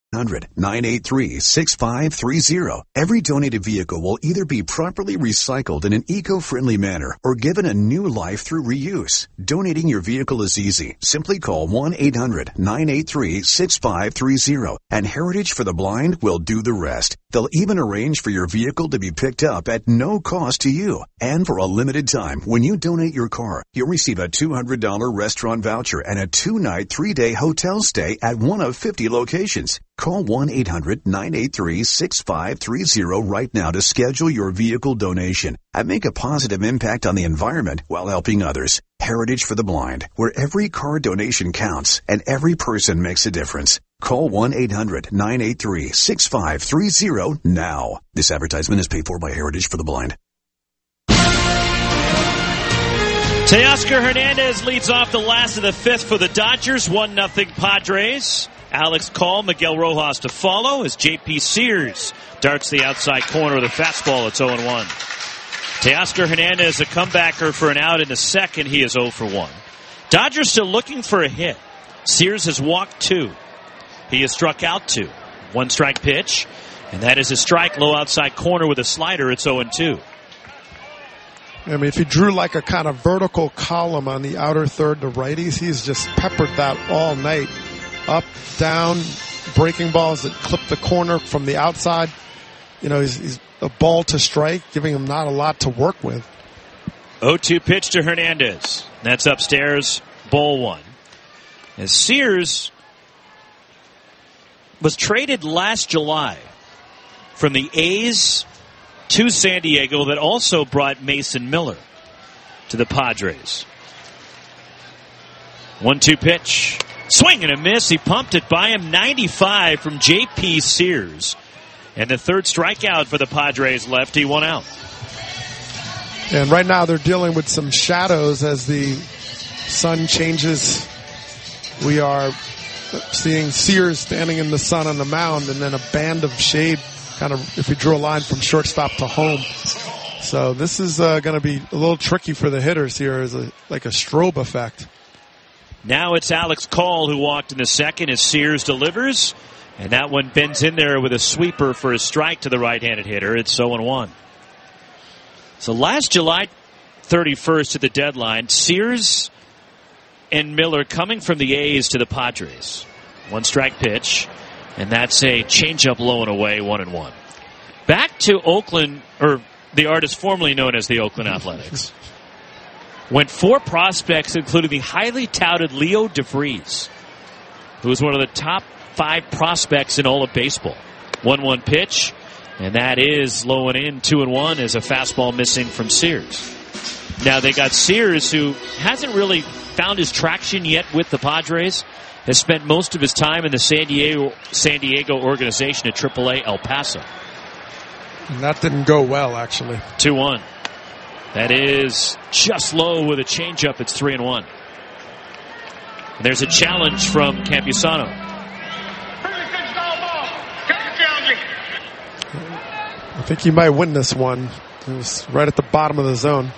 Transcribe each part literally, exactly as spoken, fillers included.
hundred, nine eight three, six five three zero. Every donated vehicle will either be properly recycled in an eco-friendly manner or given a new life through reuse. Donating your vehicle is easy. Simply call one eight hundred, nine eight three, six five three zero and Heritage for the Blind will do the rest. They'll even arrange for your vehicle to be picked up at no cost to you. And for a limited time, when you donate your car, you'll receive a two hundred dollars restaurant voucher and a two-night, three-day hotel stay at one of fifty locations. Call one eight hundred, nine eight three, six five three zero right now to schedule your vehicle donation and make a positive impact on the environment while helping others. Heritage for the Blind, where every car donation counts and every person makes a difference. Call one eight hundred, nine eight three, six five three zero now. This advertisement is paid for by Heritage for the Blind. Teoscar Hernandez leads off the last of the fifth for the Dodgers. one nothing Padres. Alex Call, Miguel Rojas to follow as J P Sears darts the outside corner of the fastball. It's oh one. Teoscar Hernandez, a comebacker for an out in the second. He is oh for one. Dodgers still looking for a hit. Sears has walked two. He has struck out two. One strike pitch, and that is a strike low outside corner with a slider. It's oh two. I mean, if he drew like a kind of vertical column on the outer third to righties, he's just peppered that all night. Up, down, breaking balls that clip the corner from the outside. You know, he's, he's a ball to strike, giving him not a lot to work with. oh two pitch to Hernandez. That's upstairs, ball one. As Sears was traded last July from the A's to San Diego, that also brought Mason Miller to the Padres. one two pitch. Swing and a miss. He pumped it by him. ninety-five from J P Sears. And the third strikeout for the Padres lefty, one out. And right now they're dealing with some shadows as the sun changes. We are seeing Sears standing in the sun on the mound, and then a band of shade, kind of if you drew a line from shortstop to home. So this is uh, going to be a little tricky for the hitters here, as a, like a strobe effect. Now it's Alex Call who walked in the second as Sears delivers. And that one bends in there with a sweeper for a strike to the right-handed hitter. It's oh one. So last July thirty-first at the deadline, Sears and Miller coming from the A's to the Padres. One strike pitch. And that's a changeup low and away, one and one. Back to Oakland, or the artist formerly known as the Oakland Athletics. Went four prospects, including the highly touted Leo DeVries, who was one of the top five prospects in all of baseball. one one pitch, and that is low and in, two and one, as a fastball missing from Sears. Now they got Sears, who hasn't really found his traction yet with the Padres, has spent most of his time in the San Diego, San Diego organization at triple A El Paso. And that didn't go well, actually. two one. That is just low with a changeup. It's three and one. And there's a challenge from Campusano. I think he might win this one. It was right at the bottom of the zone.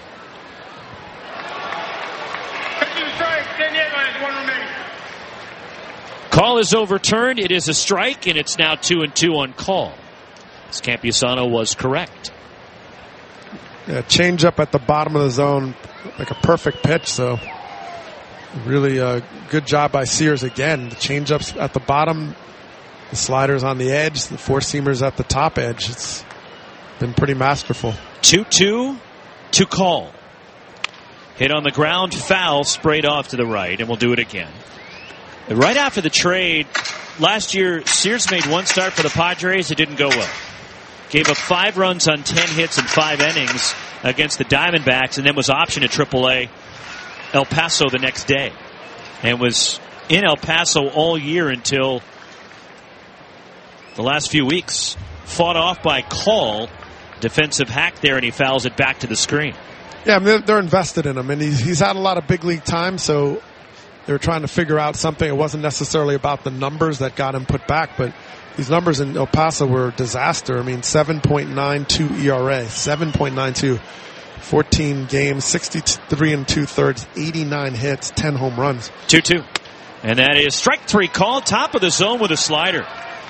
Call is overturned. It is a strike, and it's now two and two on Call. As Campusano was correct. Yeah, change up at the bottom of the zone, like a perfect pitch. So really a good job by Sears again. The change ups at the bottom, the sliders on the edge, the four seamers at the top edge. It's been pretty masterful. two two to Call. Hit on the ground, foul, sprayed off to the right, and we'll do it again. Right after the trade, last year, Sears made one start for the Padres. It didn't go well. Gave up five runs on ten hits in five innings against the Diamondbacks, and then was optioned at triple A El Paso the next day. And was in El Paso all year until the last few weeks. Fought off by Call. Defensive hack there, and he fouls it back to the screen. Yeah, I mean, they're invested in him, and he's, he's had a lot of big league time, so they were trying to figure out something. It wasn't necessarily about the numbers that got him put back, but these numbers in El Paso were a disaster. I mean, seven point nine two E R A, seven point nine two, fourteen games, sixty-three and two-thirds, eighty-nine hits, ten home runs. two two. And that is strike three call, top of the zone with a slider.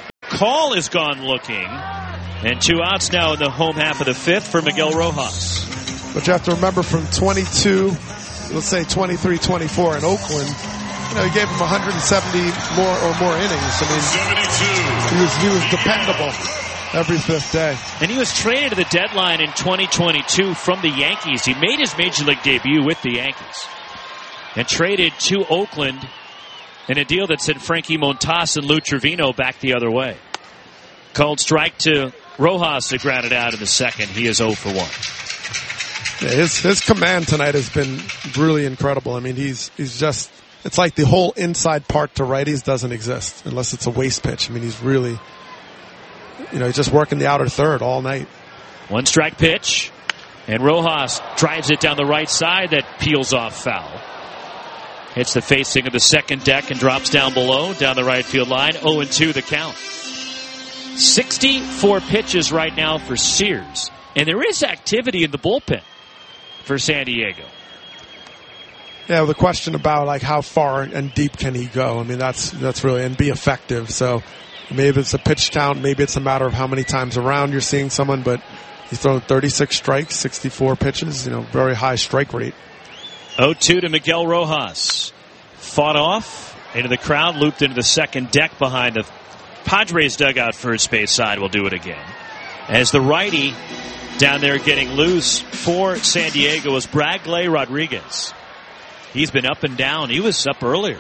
Call is gone looking. And two outs now in the home half of the fifth for Miguel Rojas. But you have to remember from twenty-two, let's say twenty-three twenty-four in Oakland, you know, he gave him one hundred seventy more or more innings. I mean, seventy-two. He was, he was dependable every fifth day. And he was traded at the deadline in twenty twenty-two from the Yankees. He made his major league debut with the Yankees and traded to Oakland in a deal that sent Frankie Montas and Lou Trevino back the other way. Called strike to Rojas to ground it out in the second. He is oh for one. Yeah, his his command tonight has been really incredible. I mean, he's he's just, it's like the whole inside part to righties doesn't exist unless it's a waste pitch. I mean, he's really, you know, he's just working the outer third all night. One strike pitch, and Rojas drives it down the right side. That peels off foul. Hits the facing of the second deck and drops down below, down the right field line. oh and two the count. sixty-four pitches right now for Sears. And there is activity in the bullpen for San Diego. Yeah, the question about like how far and deep can he go? I mean, that's that's really, and be effective. So maybe it's a pitch count, maybe it's a matter of how many times around you're seeing someone, but he's thrown thirty-six strikes, sixty-four pitches, you know, very high strike rate. oh two to Miguel Rojas. Fought off into the crowd, looped into the second deck behind the Padres dugout first base side. Will do it again. As the righty down there getting loose for San Diego is Bradley Rodriguez. He's been up and down. He was up earlier.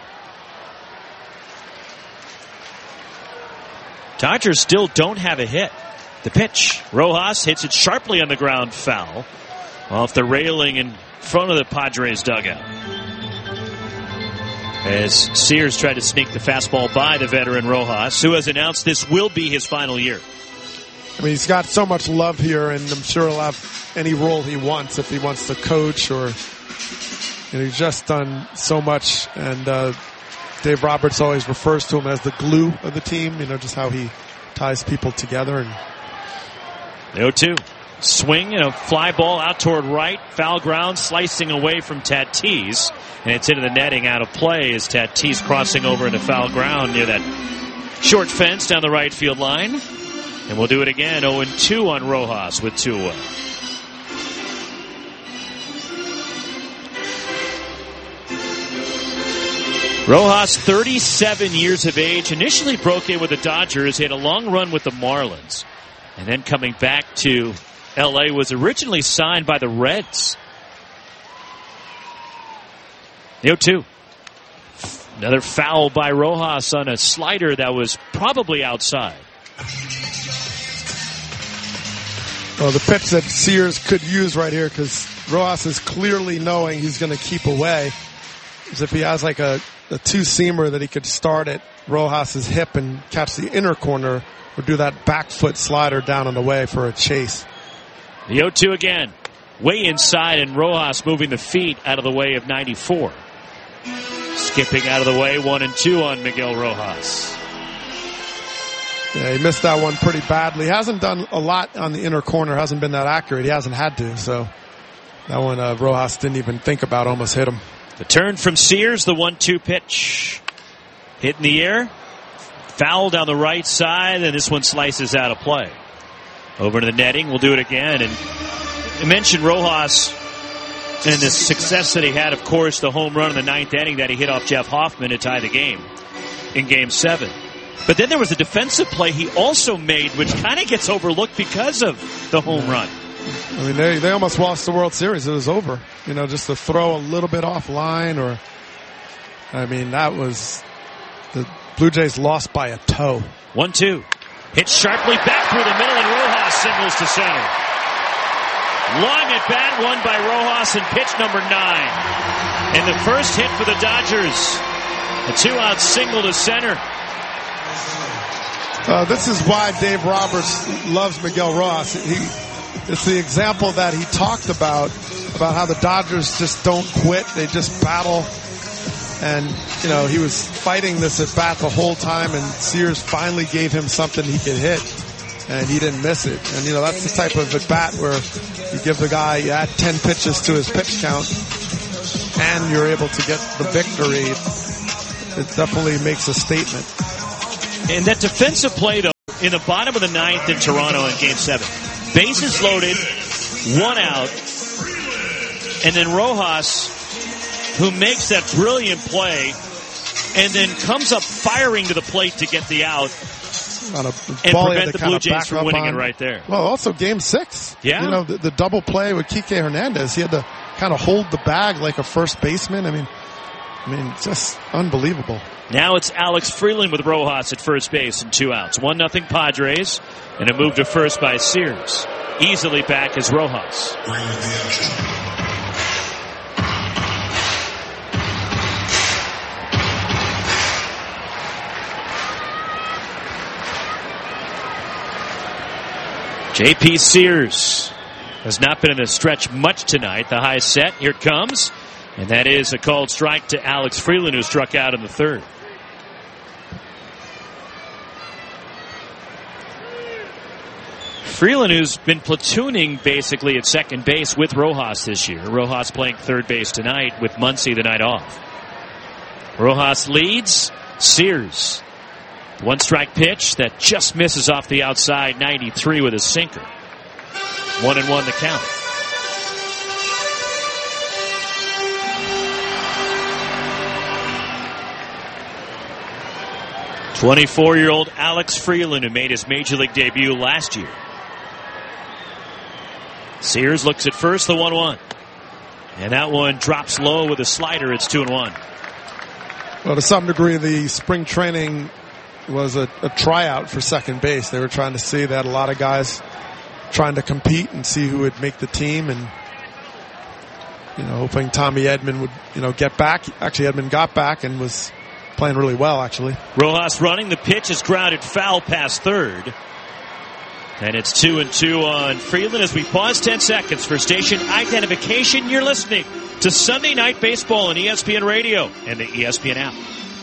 Dodgers still don't have a hit. The pitch. Rojas hits it sharply on the ground, foul. Off the railing in front of the Padres dugout. As Sears tried to sneak the fastball by the veteran Rojas, who has announced this will be his final year. I mean, he's got so much love here, and I'm sure he'll have any role he wants if he wants to coach, or, you know, he's just done so much. And uh, Dave Roberts always refers to him as the glue of the team, you know, just how he ties people together. And the oh two. Swing and a fly ball out toward right. Foul ground, slicing away from Tatis. And it's into the netting, out of play as Tatis crossing over into foul ground near that short fence down the right field line. And we'll do it again. oh and two on Rojas with two away. Rojas, thirty-seven years of age, initially broke in with the Dodgers. He had a long run with the Marlins. And then coming back to L A, was originally signed by the Reds. The oh two. Another foul by Rojas on a slider that was probably outside. Well, the pitch that Sears could use right here, because Rojas is clearly knowing he's going to keep away, is if he has like a, a two-seamer that he could start at Rojas' hip and catch the inner corner, or do that back foot slider down on the way for a chase. The oh two again. Way inside, and Rojas moving the feet out of the way of ninety-four. Skipping out of the way, one and two on Miguel Rojas. Yeah, he missed that one pretty badly. He hasn't done a lot on the inner corner, hasn't been that accurate. He hasn't had to, so that one uh, Rojas didn't even think about, almost hit him. The turn from Sears, the one two pitch. Hit in the air. Foul down the right side, and this one slices out of play. Over to the netting, we'll do it again. And I mentioned Rojas and the success that he had, of course, the home run in the ninth inning that he hit off Jeff Hoffman to tie the game in game seven. But then there was a defensive play he also made, which kind of gets overlooked because of the home run. I mean, they, they almost lost the World Series. It was over. You know, just to throw a little bit offline, or, I mean, that was, the Blue Jays lost by a toe. one two. Hit sharply back through the middle, and Rojas singles to center. Long at bat, won by Rojas in pitch number nine. And the first hit for the Dodgers. A two-out single to center. Uh, this is why Dave Roberts loves Miguel Rojas. He, it's the example that he talked about, about how the Dodgers just don't quit. They just battle. And, you know, he was fighting this at bat the whole time, and Sears finally gave him something he could hit, and he didn't miss it. And, you know, that's the type of at bat where you give the guy, you add ten pitches to his pitch count, and you're able to get the victory. It definitely makes a statement. And that defensive play, though, in the bottom of the ninth in Toronto in Game seven. Bases loaded, one out, and then Rojas, who makes that brilliant play, and then comes up firing to the plate to get the out on a and prevent the Blue Jays Jays from winning on. It right there. Well, also Game six. Yeah. You know, the, the double play with Kike Hernandez, he had to kind of hold the bag like a first baseman. I mean, I mean, just unbelievable. Now it's Alex Freeland with Rojas at first base and two outs. One nothing Padres, and a move to first by Sears. Easily back is Rojas. J P Sears has not been in the stretch much tonight. The high set, here it comes. And that is a called strike to Alex Freeland, who struck out in the third. Freeland, who's been platooning basically at second base with Rojas this year. Rojas playing third base tonight with Muncy the night off. Rojas leads. Sears. One strike pitch that just misses off the outside, ninety-three with a sinker. One and one the count. twenty-four-year-old Alex Freeland, who made his Major League debut last year. Sears looks at first, the one one. And that one drops low with a slider. It's two and one. Well, to some degree, the spring training was a, a tryout for second base. They were trying to see that a lot of guys trying to compete and see who would make the team, and you know, hoping Tommy Edman would, you know, get back. Actually, Edman got back and was playing really well, actually. Rojas running. The pitch is grounded foul past third. And it's two and two on Freeland as we pause ten seconds for station identification. You're listening to Sunday Night Baseball on E S P N Radio and the E S P N app.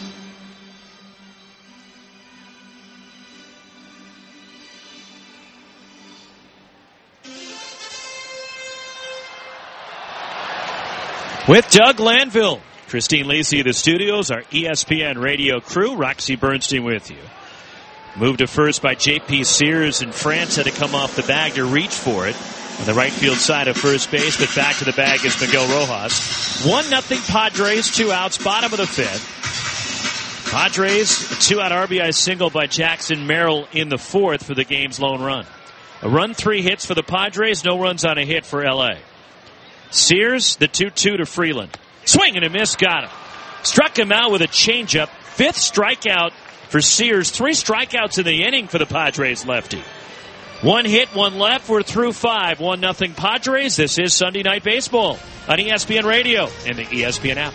With Doug Lanville, Christine Lacey of the studios, our E S P N radio crew, Roxy Bernstein with you. Moved to first by J P Sears, and France had to come off the bag to reach for it on the right field side of first base, but back to the bag is Miguel Rojas. One nothing Padres, two outs, bottom of the fifth. Padres, a two-out R B I single by Jackson Merrill in the fourth for the game's lone run. A run, three hits for the Padres, no runs on a hit for L A. Sears, the two two to Freeland. Swing and a miss, got him. Struck him out with a changeup. Fifth strikeout for Sears. Three strikeouts in the inning for the Padres lefty. One hit, one left. We're through five. One nothing Padres. This is Sunday Night Baseball on E S P N Radio and the E S P N app.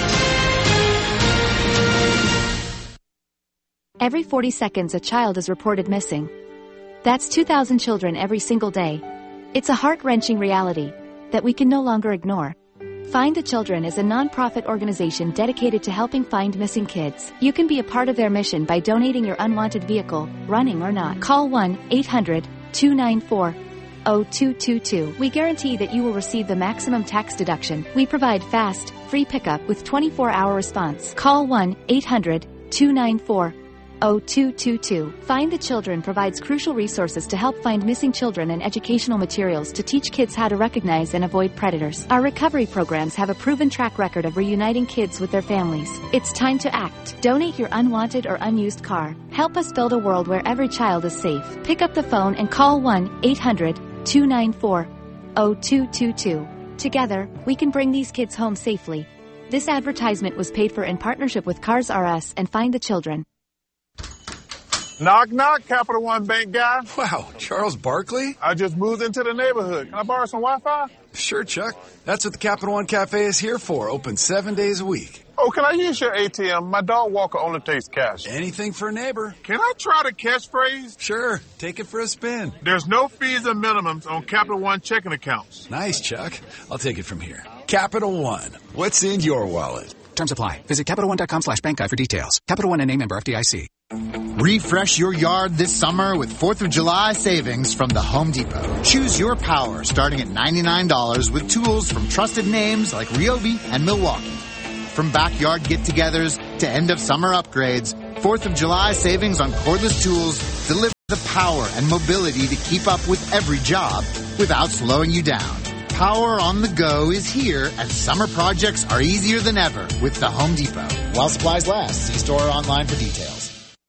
Every forty seconds, a child is reported missing. That's two thousand children every single day. It's a heart-wrenching reality that we can no longer ignore. Find the Children is a non-profit organization dedicated to helping find missing kids. You can be a part of their mission by donating your unwanted vehicle, running or not. Call one eight hundred two nine four zero two two two. We guarantee that you will receive the maximum tax deduction. We provide fast, free pickup with twenty-four hour response. Call one eight hundred two nine four zero two two two. Find the Children provides crucial resources to help find missing children and educational materials to teach kids how to recognize and avoid predators. Our recovery programs have a proven track record of reuniting kids with their families. It's time to act. Donate your unwanted or unused car. Help us build a world where every child is safe. Pick up the phone and call one eight hundred two nine four zero two two two. Together, we can bring these kids home safely. This advertisement was paid for in partnership with Cars R Us and Find the Children. Knock, knock, Capital One Bank guy. Wow, Charles Barkley? I just moved into the neighborhood. Can I borrow some Wi-Fi? Sure, Chuck. That's what the Capital One Cafe is here for. Open seven days a week. Oh, can I use your A T M? My dog walker only takes cash. Anything for a neighbor. Can I try the catchphrase? Sure. Take it for a spin. There's no fees or minimums on Capital One checking accounts. Nice, Chuck. I'll take it from here. Capital One. What's in your wallet? Terms apply. Visit Capital One dot com slash bank guide for details. Capital One and name member F D I C. Refresh your yard this summer with fourth of July savings from the Home Depot. Choose your power starting at ninety-nine dollars with tools from trusted names like Ryobi and Milwaukee. From backyard get-togethers to end-of-summer upgrades, fourth of July savings on cordless tools delivered The power and mobility to keep up with every job without slowing you down. Power on the go is here, and summer projects are easier than ever with the Home Depot. While supplies last, see store or online for details.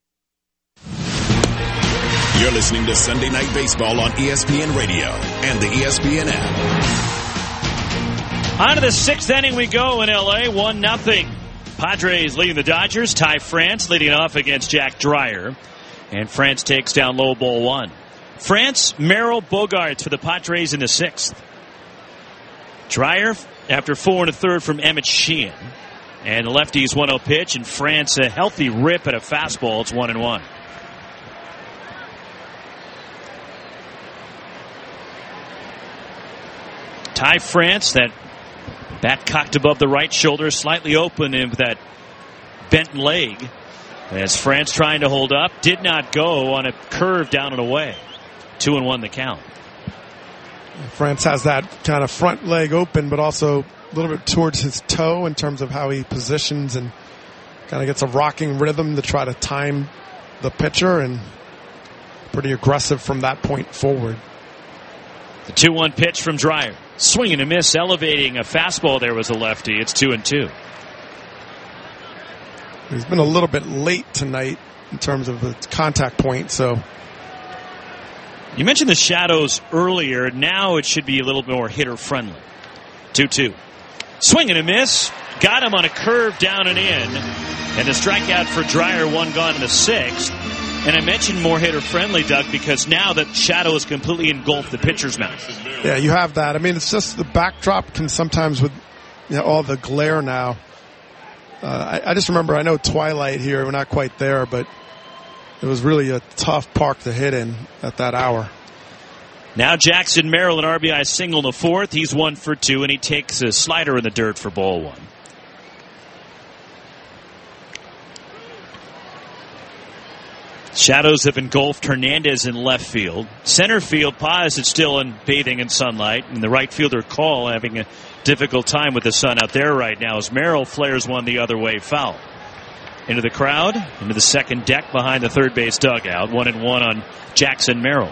You're listening to Sunday Night Baseball on E S P N Radio and the E S P N app. On to the sixth inning we go in L A, one nothing. Padres leading the Dodgers. Ty France leading off against Jack Dreyer. And France takes down low ball one. France, Merrill, Bogaerts for the Padres in the sixth. Dreyer after four and a third from Emmett Sheehan. And the lefties one oh pitch, and France a healthy rip at a fastball. It's one and one. Ty France, that bat cocked above the right shoulder, slightly open with that bent leg. As France trying to hold up, did not go on a curve down and away. Two and one the count. France has that kind of front leg open, but also a little bit towards his toe in terms of how he positions and kind of gets a rocking rhythm to try to time the pitcher, and pretty aggressive from that point forward. The two one pitch from Dreyer. Swing and a miss, elevating a fastball there was a lefty. It's two and two. He's been a little bit late tonight in terms of the contact point, so. You mentioned the shadows earlier. Now it should be a little more hitter friendly. two two. Swing and a miss. Got him on a curve down and in. And the strikeout for Dreyer, one gone in the sixth. And I mentioned more hitter friendly, Doug, because now the shadow has completely engulfed the pitcher's mouth. Yeah, you have that. I mean, it's just the backdrop can sometimes, with you know, all the glare now. Uh, I, I just remember, I know twilight here, we're not quite there, but it was really a tough park to hit in at that hour. Now Jackson Merrill, an R B I single in the fourth. He's one for two, and he takes a slider in the dirt for ball one. Shadows have engulfed Hernandez in left field. Center field, Paz is still in bathing in sunlight, and the right fielder Call having a difficult time with the sun out there right now as Merrill flares one the other way foul. Into the crowd, into the second deck behind the third base dugout. One and one on Jackson Merrill.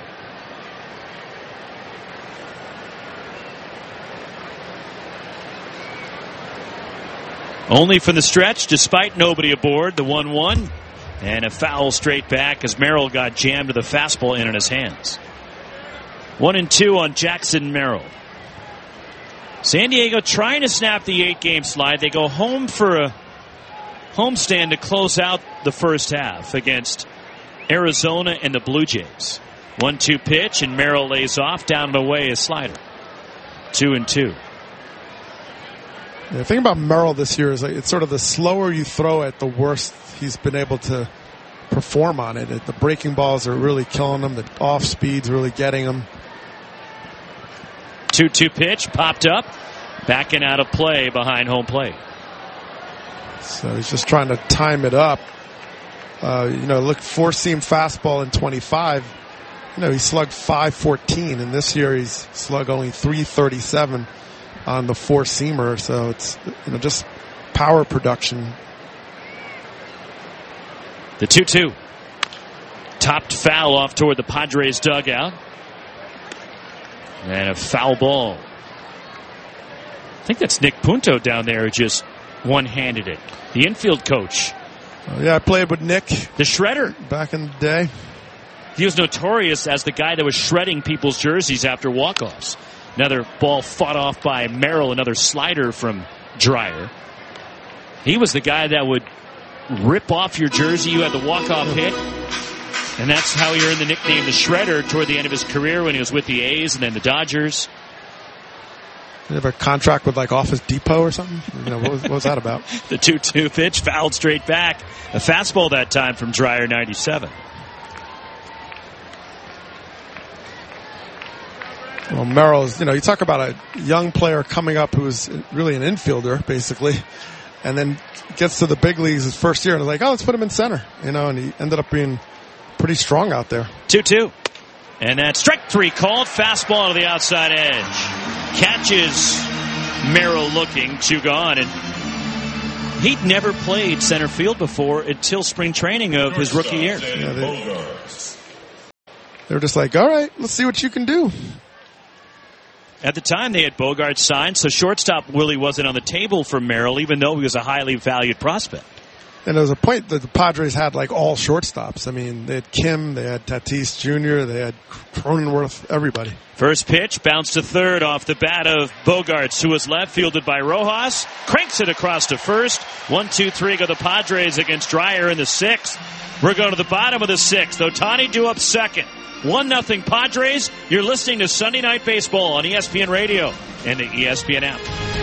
Only from the stretch, despite nobody aboard, the one one. And a foul straight back as Merrill got jammed with a fastball in on his hands. One and two on Jackson Merrill. San Diego trying to snap the eight-game slide. They go home for a homestand to close out the first half against Arizona and the Blue Jays. one two pitch, and Merrill lays off. Down and away a slider. Two and two. Yeah, the thing about Merrill this year is like it's sort of the slower you throw it, the worse he's been able to perform on it. The breaking balls are really killing him. The off speed's really getting him. two two pitch popped up, backing out of play behind home plate. So he's just trying to time it up. Uh, you know, look, four-seam fastball in twenty-five. You know, he slugged five fourteen, and this year he's slugged only three thirty-seven on the four-seamer. So it's, you know, just power production. The two two. Topped foul off toward the Padres dugout. And a foul ball. I think that's Nick Punto down there who just one-handed it. The infield coach. Uh, yeah, I played with Nick. The shredder. Back in the day. He was notorious as the guy that was shredding people's jerseys after walk-offs. Another ball fought off by Merrill. Another slider from Dreyer. He was the guy that would rip off your jersey. You had the walk-off hit. And that's how he earned the nickname the Shredder toward the end of his career when he was with the A's and then the Dodgers. Did he have a contract with like Office Depot or something? You know, what, was, what was that about? The two two pitch fouled straight back. A fastball that time from Dreyer, ninety-seven. Well, Merrill's, you know, you talk about a young player coming up who's really an infielder, basically, and then gets to the big leagues his first year and is like, oh, let's put him in center, you know, and he ended up being pretty strong out there. two two. And that strike three called. Fastball to the outside edge. Catches Merrill looking, two gone. And he'd never played center field before until spring training of his rookie year. Yeah, they, They were just like, all right, let's see what you can do. At the time, they had Bogart signed, so shortstop Willie wasn't on the table for Merrill, even though he was a highly valued prospect. And there was a point that the Padres had like all shortstops. I mean, they had Kim, they had Tatis Junior, they had Cronenworth, everybody. First pitch, bounced to third off the bat of Bogarts, who was left fielded by Rojas. Cranks it across to first. One, two, three go the Padres against Dreyer in the sixth. We're going to the bottom of the sixth. Ohtani due up second. One nothing Padres. You're listening to Sunday Night Baseball on E S P N Radio and the E S P N app.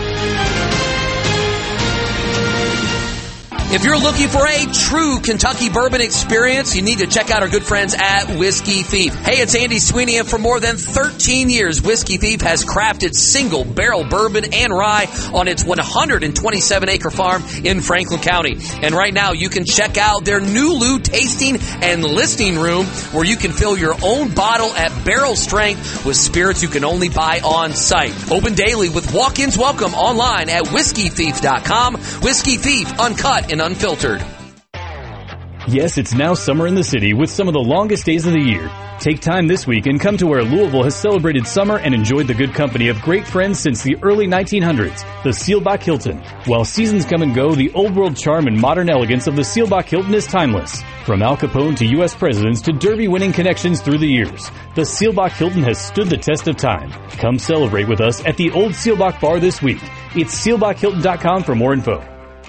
If you're looking for a true Kentucky bourbon experience, you need to check out our good friends at Whiskey Thief. Hey, it's Andy Sweeney, and for more than thirteen years, Whiskey Thief has crafted single barrel bourbon and rye on its one hundred twenty-seven acre farm in Franklin County. And right now, you can check out their Nulu tasting and listening room, where you can fill your own bottle at barrel strength with spirits you can only buy on site. Open daily with walk-ins welcome online at whiskey thief dot com. Whiskey Thief, uncut and unfiltered. Yes, it's now summer in the city with some of the longest days of the year. Take time this week and come to where Louisville has celebrated summer and enjoyed the good company of great friends since the early nineteen hundreds, the Seelbach Hilton. While seasons come and go, the old world charm and modern elegance of the Seelbach Hilton is timeless. From Al Capone to U S presidents to Derby-winning connections through the years, the Seelbach Hilton has stood the test of time. Come celebrate with us at the Old Seelbach Bar this week. It's seelbach hilton dot com for more info.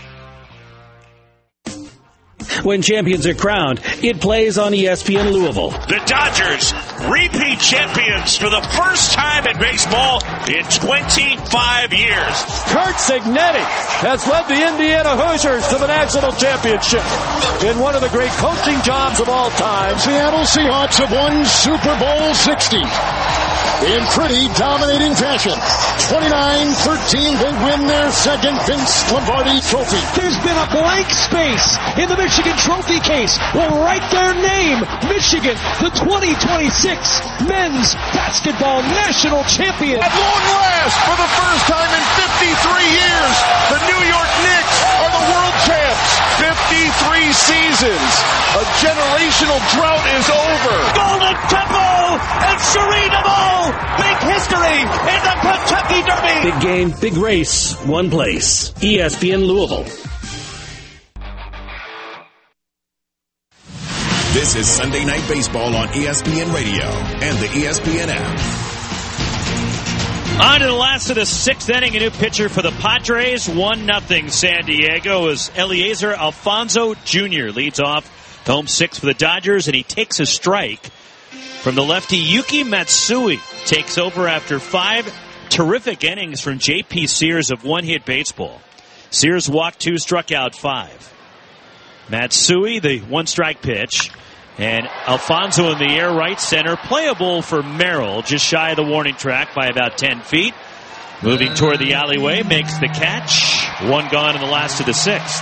When champions are crowned, it plays on E S P N Louisville. The Dodgers, repeat champions for the first time in baseball in twenty-five years. Kurt Cignetti has led the Indiana Hoosiers to the national championship in one of the great coaching jobs of all time. Seattle Seahawks have won Super Bowl sixty in pretty dominating fashion. twenty-nine thirteen, they win their second Vince Lombardi trophy. There's been a blank space in the Michigan Trophy case. We'll write their name, Michigan, the twenty twenty-six men's basketball national champion. At long last, for the first time in fifty-three years, the New York Knicks are the world champs. fifty-three seasons. A generational drought is over. Golden Temple and Serenable. Big history in the Kentucky Derby. Big game, big race, one place. E S P N Louisville. This is Sunday Night Baseball on E S P N Radio and the E S P N app. On to the last of the sixth inning, a new pitcher for the Padres. one nothing San Diego as Eliezer Alfonso Junior leads off the home six for the Dodgers, and he takes a strike from the lefty. Yuki Matsui takes over after five terrific innings from J P Sears of one-hit baseball. Sears walked two, struck out five. Matsui, the one-strike pitch. And Alfonso in the air, right center, playable for Merrill, just shy of the warning track by about ten feet. Moving toward the alleyway, makes the catch. One gone in the last of the sixth.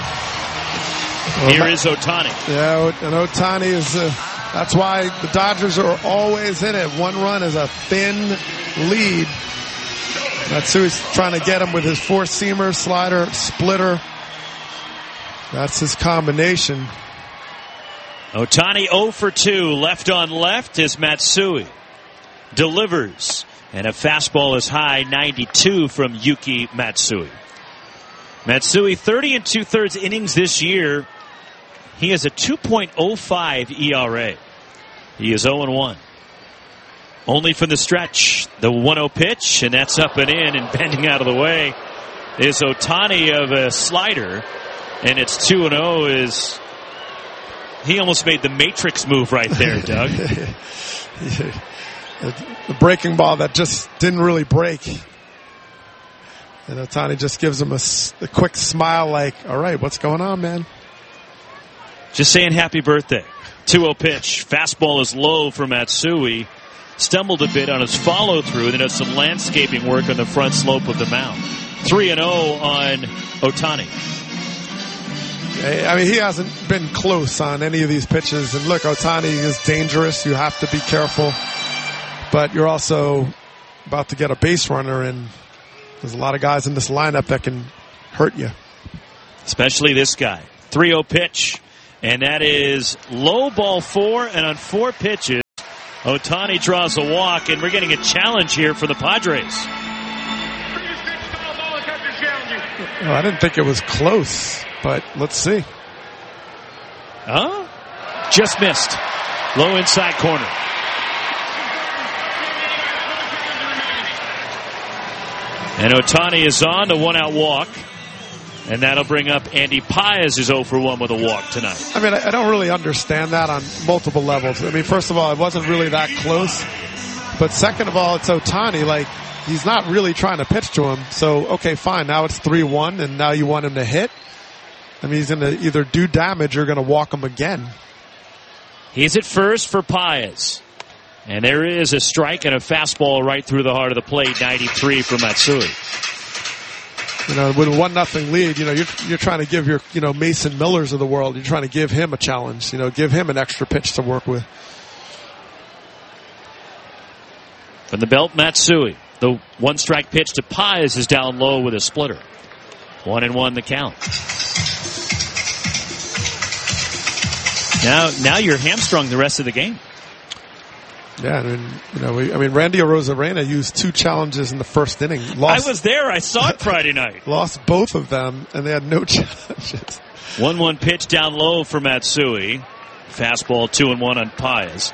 Here is Ohtani. Yeah, and Ohtani is, uh, that's why the Dodgers are always in it. One run is a thin lead. Matsui's trying to get him with his four-seamer, slider, splitter. That's his combination. Ohtani oh for two, left on left as Matsui delivers. And a fastball is high, ninety-two from Yuki Matsui. Matsui, thirty and two-thirds innings this year. He has a two point oh five E R A. He is oh and one. Only from the stretch, the one oh pitch, and that's up and in, and bending out of the way is Ohtani of a slider. And it's two and oh is... He almost made the Matrix move right there, Doug. The breaking ball that just didn't really break. And Ohtani just gives him a, a quick smile like, all right, what's going on, man? Just saying happy birthday. two oh pitch. Fastball is low for Matsui. Stumbled a bit on his follow-through, then does some landscaping work on the front slope of the mound. three and oh on Ohtani. I mean, he hasn't been close on any of these pitches. And look, Ohtani is dangerous. You have to be careful. But you're also about to get a base runner, and there's a lot of guys in this lineup that can hurt you. Especially this guy. three oh pitch. And that is low, ball four, and on four pitches, Ohtani draws a walk, and we're getting a challenge here for the Padres. Well, I didn't think it was close, but let's see. Oh, just missed. Low inside corner. And Ohtani is on the one-out walk. And that'll bring up Andy Paez, who's oh for one with a walk tonight. I mean, I don't really understand that on multiple levels. I mean, first of all, it wasn't really that close. But second of all, it's Ohtani. Like, he's not really trying to pitch to him. So, okay, fine. Now it's three one, and now you want him to hit? I mean, he's going to either do damage or going to walk him again. He's at first for Paez. And there is a strike and a fastball right through the heart of the plate, ninety-three for Matsui. You know, with a one nothing lead, you know, you're you're trying to give your, you know, Mason Millers of the world, you're trying to give him a challenge, you know, give him an extra pitch to work with. From the belt, Matsui. The one strike pitch to Paez is down low with a splitter. One and one the count. Now, now you're hamstrung the rest of the game. Yeah, I mean, you know, we, I mean, Randy Arozarena used two challenges in the first inning. Lost, I was there. I saw it Friday night. Lost both of them, and they had no challenges. one one pitch down low for Matsui. Fastball two and one on Paez.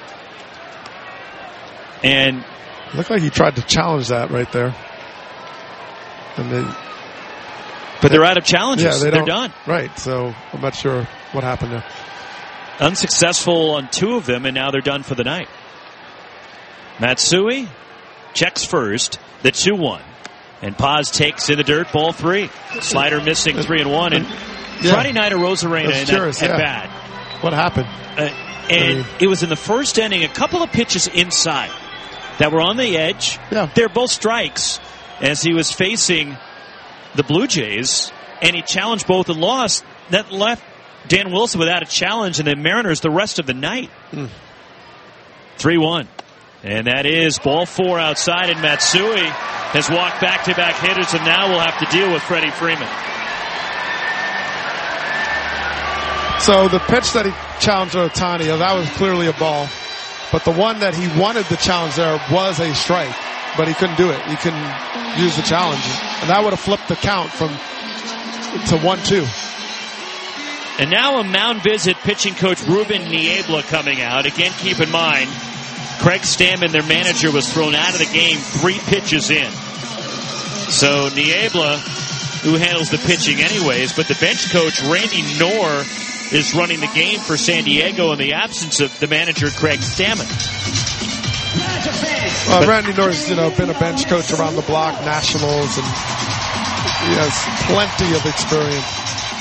And looked like he tried to challenge that right there. And they, but they're out of challenges. Yeah, they they're don't, done. Right, so I'm not sure what happened there. Unsuccessful on two of them, and now they're done for the night. Matsui checks first, the two one. And Paz takes in the dirt, ball three. Slider missing three and one. And yeah. Friday night, Arozarena in curious, at, yeah. at bat. What happened? Uh, and I mean, it was in the first inning, a couple of pitches inside that were on the edge. Yeah. They're both strikes as he was facing the Blue Jays, and he challenged both and lost. That left Dan Wilson without a challenge, and the Mariners the rest of the night. three one. And that is ball four outside, and Matsui has walked back-to-back hitters, and now we'll have to deal with Freddie Freeman. So the pitch that he challenged Ohtani, that was clearly a ball. But the one that he wanted the challenge there was a strike. But he couldn't do it. He couldn't use the challenge. And that would have flipped the count from to one two. And now a mound visit, pitching coach Ruben Niebla coming out. Again, keep in mind, Craig Stammen, their manager, was thrown out of the game three pitches in. So Niebla, who handles the pitching anyways, but the bench coach, Randy Knorr, is running the game for San Diego in the absence of the manager, Craig Stammen. Well, Randy Knorr's, you know, been a bench coach around the block, Nationals, and he has plenty of experience.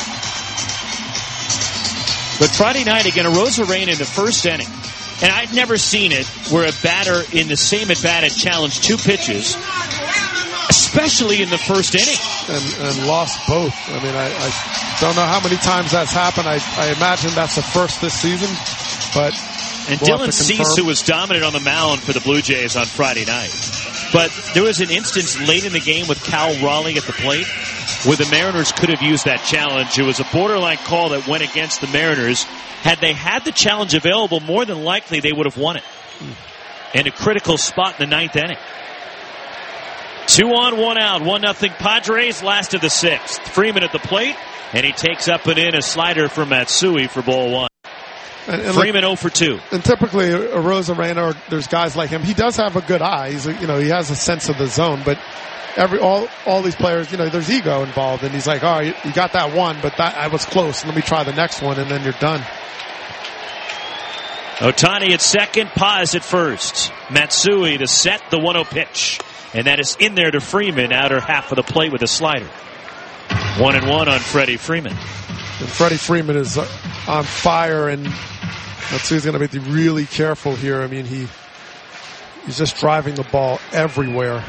But Friday night, again, Arozarena in the first inning. And I'd never seen it where a batter in the same at-bat had challenged two pitches, especially in the first inning. And, and lost both. I mean, I, I don't know how many times that's happened. I, I imagine that's the first this season. But And we'll Dylan Cease, who was dominant on the mound for the Blue Jays on Friday night. But there was an instance late in the game with Cal Raleigh at the plate where the Mariners could have used that challenge. It was a borderline call that went against the Mariners. Had they had the challenge available, more than likely they would have won it. And a critical spot in the ninth inning. Two on, one out, one nothing Padres, last of the sixth. Freeman at the plate, and he takes up and in a slider for Matsui for ball one. And, and Freeman like, oh for two. And typically, Arozarena, or there's guys like him. He does have a good eye. He's, a, you know, he has a sense of the zone. But every all all these players, you know, there's ego involved. And he's like, oh, you, you got that one, but that I was close. Let me try the next one, and then you're done. Ohtani at second, Paz at first. Matsui to set the one oh pitch. And that is in there to Freeman, outer half of the plate with a slider. One and one on Freddie Freeman. And Freddie Freeman is on fire, and Matsui's going to be really careful here. I mean, he he's just driving the ball everywhere.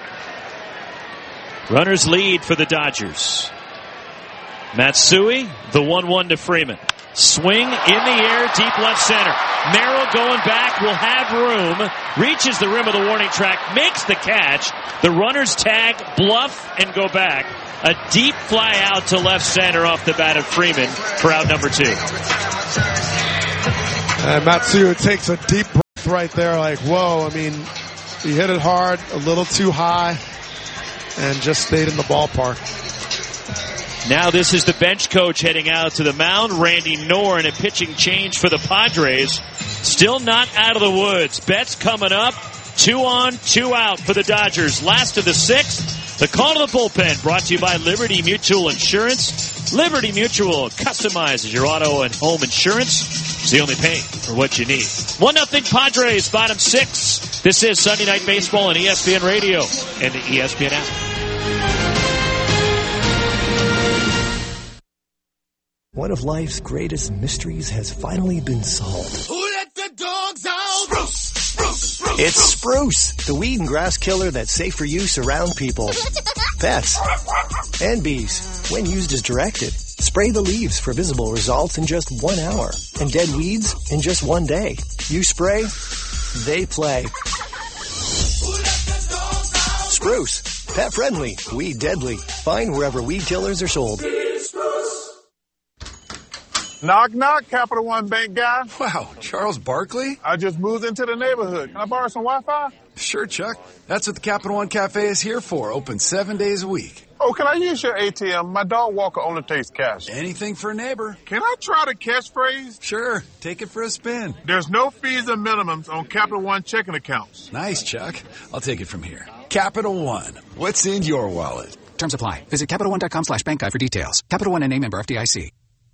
Runners lead for the Dodgers. Matsui, the one one to Freeman. Swing in the air, deep left center. Merrill going back, will have room, reaches the rim of the warning track, makes the catch. The runners tag, bluff, and go back. A deep fly out to left center off the bat of Freeman for out number two. And Matsui takes a deep breath right there like, whoa, I mean, he hit it hard, a little too high, and just stayed in the ballpark. Now this is the bench coach heading out to the mound. Randy Knorr in a pitching change for the Padres. Still not out of the woods. Betts coming up. Two on, two out for the Dodgers. Last of the sixth. The call to the bullpen brought to you by Liberty Mutual Insurance. Liberty Mutual customizes your auto and home insurance, so you only pay for what you need. one nothing Padres, bottom six. This is Sunday Night Baseball on E S P N Radio and the E S P N app. One of life's greatest mysteries has finally been solved. Who let the dogs out? Spruce, spruce, spruce. It's Spruce, the weed and grass killer that's safe for use around people, pets, and bees. When used as directed, spray the leaves for visible results in just one hour, and dead weeds in just one day. You spray, they play. Spruce, pet friendly, weed deadly. Find wherever weed killers are sold. Knock, knock, Capital One Bank guy. Wow, Charles Barkley? I just moved into the neighborhood. Can I borrow some Wi-Fi? Sure, Chuck. That's what the Capital One Cafe is here for. Open seven days a week. Oh, can I use your A T M? My dog walker only takes cash. Anything for a neighbor. Can I try the catchphrase? Sure. Take it for a spin. There's no fees and minimums on Capital One checking accounts. Nice, Chuck. I'll take it from here. Capital One. What's in your wallet? Terms apply. Visit CapitalOne.com slash bank guide for details. Capital One N A member F D I C.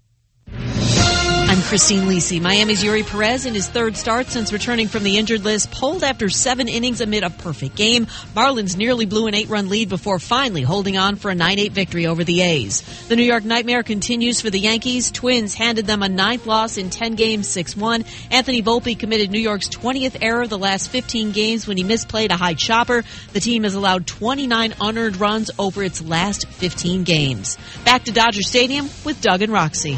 I'm Christine Lisi. Miami's Yuri Perez in his third start since returning from the injured list pulled after seven innings amid a perfect game. Marlins nearly blew an eight-run lead before finally holding on for a nine eight victory over the A's. The New York Nightmare continues for the Yankees. Twins handed them a ninth loss in ten games, six one. Anthony Volpe committed New York's twentieth error the last fifteen games when he misplayed a high chopper. The team has allowed twenty-nine unearned runs over its last fifteen games. Back to Dodger Stadium with Doug and Roxy.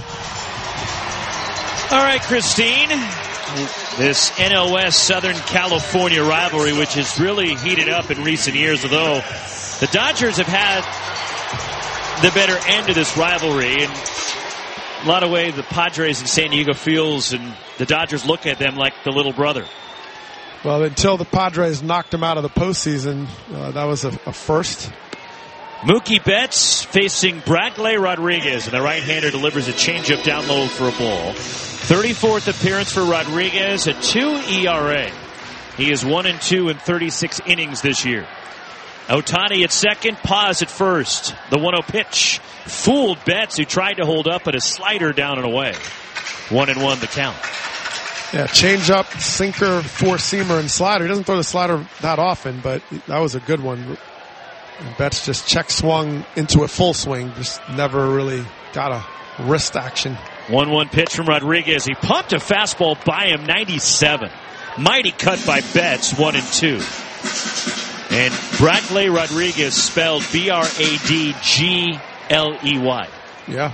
All right, Christine, this N L West Southern California rivalry, which has really heated up in recent years, although the Dodgers have had the better end of this rivalry. And a lot of ways, the Padres in San Diego feels, and the Dodgers look at them like the little brother. Well, until the Padres knocked them out of the postseason, uh, that was a, a first. Mookie Betts facing Bradley Rodriguez, and the right-hander delivers a changeup down low for a ball. thirty-fourth appearance for Rodriguez, a two E R A. He is one and two in thirty-six innings this year. Ohtani at second, Paz at first. The one oh pitch fooled Betts, who tried to hold up, but a slider down and away. One and one the count. Yeah, changeup, sinker, four-seamer, and slider. He doesn't throw the slider that often, but that was a good one. And Betts just check swung into a full swing. Just never really got a wrist action. one one pitch from Rodriguez. He pumped a fastball by him, ninety-seven. Mighty cut by Betts, one and two. And Bradley Rodriguez spelled B R A D G L E Y. Yeah.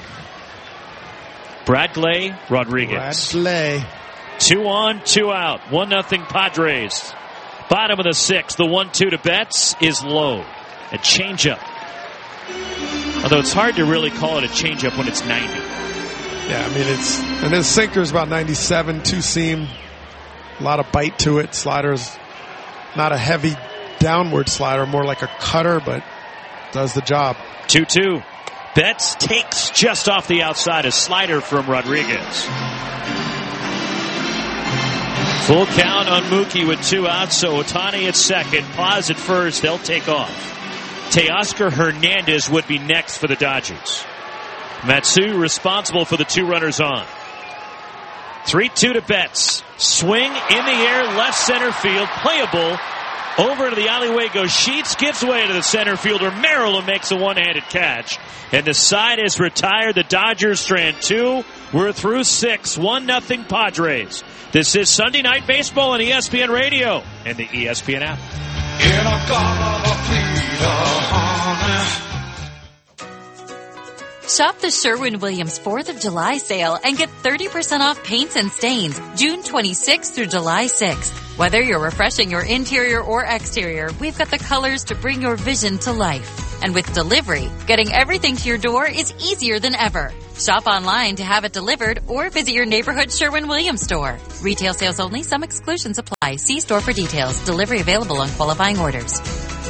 Bradley Rodriguez. Bradley. Two on, two out. One nothing Padres. Bottom of the sixth. The one two to Betts is low. A changeup. Although it's hard to really call it a changeup when it's ninety. Yeah, I mean, it's, and his sinker's about ninety-seven, two seam, a lot of bite to it. Slider's not a heavy downward slider, more like a cutter, but does the job. two two. Betts takes just off the outside, a slider from Rodriguez. Full count on Mookie with two outs, so Ohtani at second, Paz at first, they'll take off. Teoscar Hernandez would be next for the Dodgers. Matsu responsible for the two runners on. three two to Betts. Swing in the air, left center field, playable. Over to the alleyway goes Sheets, gives way to the center fielder. Merrill makes a one-handed catch. And the side is retired. The Dodgers strand two. We're through six. One nothing Padres. This is Sunday Night Baseball on E S P N Radio and the E S P N app. In a God of Shop the Sherwin-Williams fourth of July sale and get thirty percent off paints and stains June twenty-sixth through July sixth. Whether you're refreshing your interior or exterior, we've got the colors to bring your vision to life. And with delivery, getting everything to your door is easier than ever. Shop online to have it delivered or visit your neighborhood Sherwin-Williams store. Retail sales only. Some exclusions apply. See store for details. Delivery available on qualifying orders.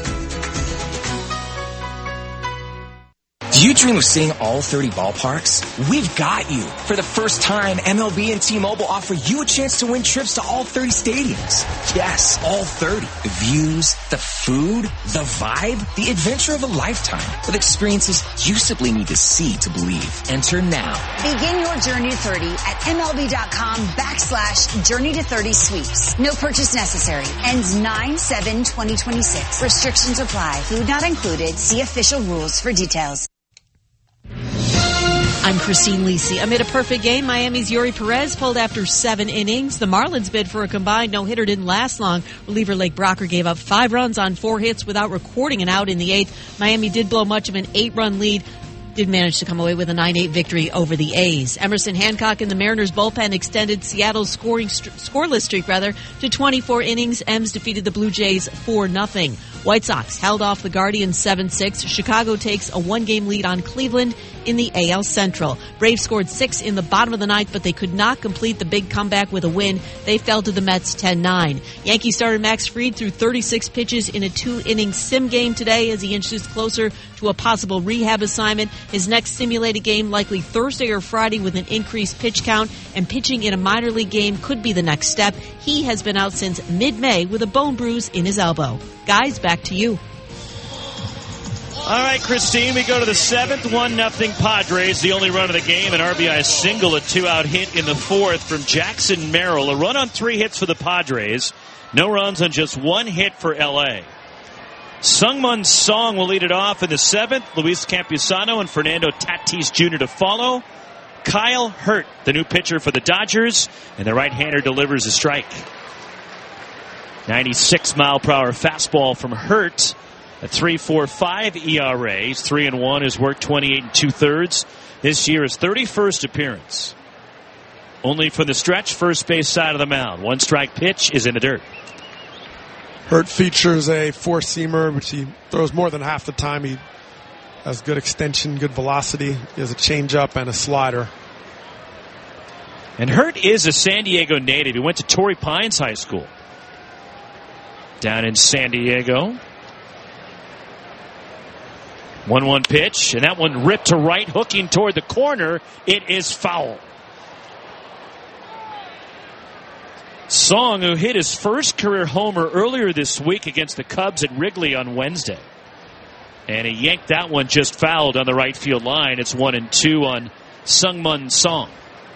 Do you dream of seeing all thirty ballparks? We've got you. For the first time, M L B and T-Mobile offer you a chance to win trips to all thirty stadiums. Yes, all thirty. The views, the food, the vibe, the adventure of a lifetime with experiences you simply need to see to believe. Enter now. Begin your journey to thirty at MLB.com backslash journey to thirty sweeps. No purchase necessary. Ends nine seven twenty twenty-six. Restrictions apply. Food not included. See official rules for details. I'm Christine Lisi. Amid a perfect game, Miami's Yuri Perez pulled after seven innings. The Marlins bid for a combined no-hitter didn't last long. Reliever Lake Brocker gave up five runs on four hits without recording an out in the eighth. Miami did blow much of an eight-run lead. Did manage to come away with a nine eight victory over the A's. Emerson Hancock in the Mariners bullpen extended Seattle's scoring st- scoreless streak rather to twenty-four innings. Ems defeated the Blue Jays four nothing. White Sox held off the Guardians seven six. Chicago takes a one-game lead on Cleveland in the A L Central. Braves scored six in the bottom of the ninth, but they could not complete the big comeback with a win. They fell to the Mets ten nine. Yankee starter Max Fried threw thirty-six pitches in a two-inning sim game today as he inches closer to a possible rehab assignment. His next simulated game likely Thursday or Friday with an increased pitch count, and pitching in a minor league game could be the next step. He has been out since mid-May with a bone bruise in his elbow. Guys, back to you. All right, Christine, we go to the seventh, one nothing Padres, the only run of the game, an R B I single, a two-out hit in the fourth from Jackson Merrill. A run on three hits for the Padres, no runs on just one hit for L A. Sungmun Song will lead it off in the seventh, Luis Campusano and Fernando Tatis Junior to follow. Kyle Hurt, the new pitcher for the Dodgers, and the right-hander delivers a strike. ninety-six mile per hour fastball from Hurt. A three point four five E R A. He's three and one. Has worked twenty-eight and two thirds. This year his thirty-first appearance. Only from the stretch, first base side of the mound. One strike pitch is in the dirt. Hurt features a four-seamer, which he throws more than half the time. He has good extension, good velocity. He has a changeup and a slider. And Hurt is a San Diego native. He went to Torrey Pines High School down in San Diego. one one pitch, and that one ripped to right, hooking toward the corner. It is foul. Song, who hit his first career homer earlier this week against the Cubs at Wrigley on Wednesday. And he yanked that one just fouled on the right field line. It's one and two on Sungmun Song.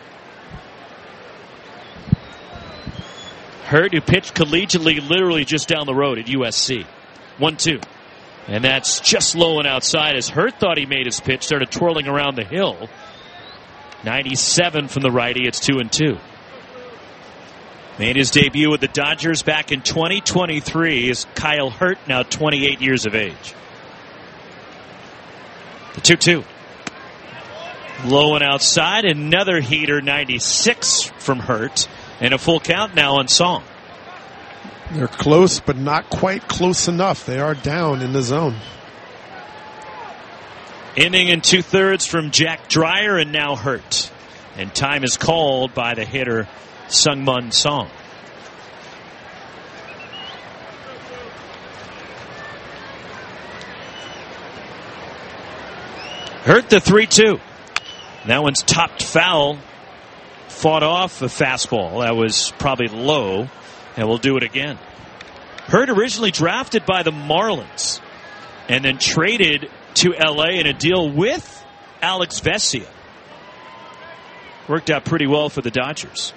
Hurt, who pitched collegiately literally just down the road at U S C. one two. And that's just low and outside as Hurt thought he made his pitch, started twirling around the hill. ninety-seven from the righty. It's two and two. Made his debut with the Dodgers back in twenty twenty-three is Kyle Hurt, now twenty-eight years of age. The two two. Low and outside. Another heater, ninety-six from Hurt. And a full count now on Song. They're close, but not quite close enough. They are down in the zone. Inning and two-thirds from Jack Dreyer, and now Hurt. And time is called by the hitter, Sungmun Song. Hurt the three two. That one's topped foul. Fought off a fastball. That was probably low. And we'll do it again. Hurt originally drafted by the Marlins and then traded to L A in a deal with Alex Vesia. Worked out pretty well for the Dodgers.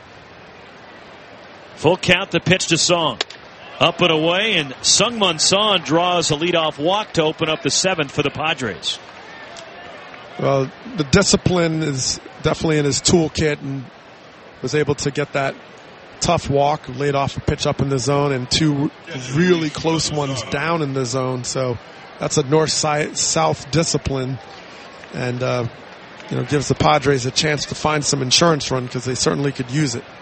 Full count, the pitch to Song. Up and away, and Sungmun Song draws a leadoff walk to open up the seventh for the Padres. Well, the discipline is definitely in his toolkit, and was able to get that tough walk, laid off a pitch up in the zone, and two really close ones down in the zone. So that's a north-south discipline, and uh, you know, gives the Padres a chance to find some insurance run because they certainly could use it.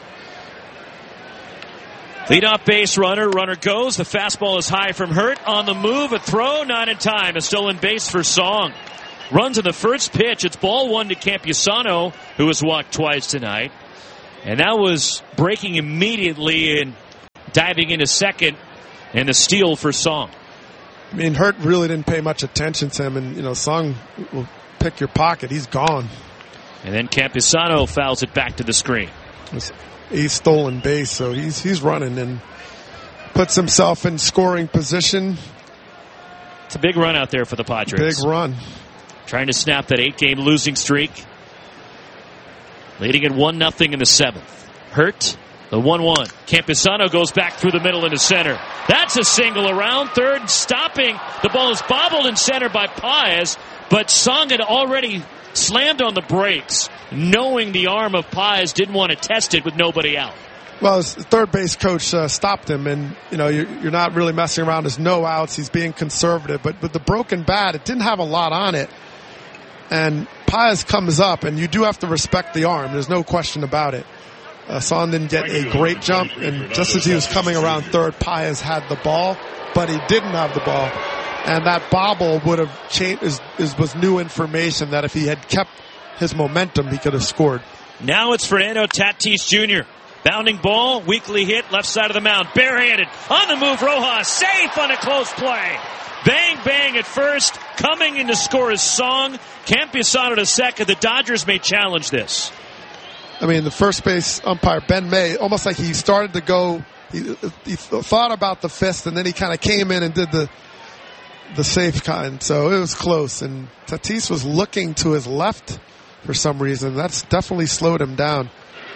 Leadoff base runner, runner goes. The fastball is high from Hurt. On the move, a throw, not in time. A stolen base for Song. runs in the first pitch. It's ball one to Campusano, who has walked twice tonight. And that was breaking immediately and diving into second, and the steal for Song. I mean, Hurt really didn't pay much attention to him, and, you know, Song will pick your pocket. He's gone. And then Campusano fouls it back to the screen. It's a stolen base, so he's he's running and puts himself in scoring position. It's a big run out there for the Padres. Big run. Trying to snap that eight-game losing streak. Leading at one nothing in the seventh. Hurt, the one one. Campusano goes back through the middle into center. That's a single around third, stopping. The ball is bobbled in center by Páez, but Song had already slammed on the brakes, knowing the arm of Páez didn't want to test it with nobody out. Well, his third base coach uh, stopped him, and you know you're, you're not really messing around. There's no outs. He's being conservative, but with the broken bat, it didn't have a lot on it. And Páez comes up, and you do have to respect the arm. There's no question about it. Uh, Son didn't get a great jump, and just as he was coming around third, Páez had the ball, but he didn't have the ball. And that bobble would have changed, is, is, was new information that if he had kept his momentum, he could have scored. Now it's Fernando Tatis Junior Bounding ball, weakly hit, left side of the mound, barehanded. On the move, Rojas, safe on a close play. Bang, bang at first. Coming in to score is Song. Campusano to second. The Dodgers may challenge this. I mean, the first base umpire, Ben May, almost like he started to go, he, he thought about the fist, and then he kind of came in and did the the safe kind. So it was close. And Tatis was looking to his left for some reason. That's definitely slowed him down.